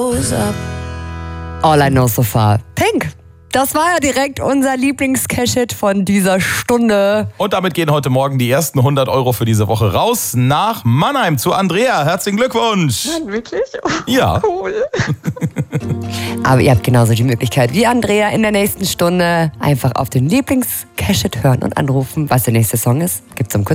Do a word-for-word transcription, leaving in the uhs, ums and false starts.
All I Know So Far. Pink. Das war ja direkt unser Lieblings-Cash-Hit von dieser Stunde. Und damit gehen heute Morgen die ersten hundert Euro für diese Woche raus nach Mannheim zu Andrea. Herzlichen Glückwunsch. Mann, wirklich? Oh, ja. Cool. Aber ihr habt genauso die Möglichkeit wie Andrea in der nächsten Stunde einfach auf den Lieblings-Cash-Hit hören und anrufen. Was der nächste Song ist, gibt's um kurz.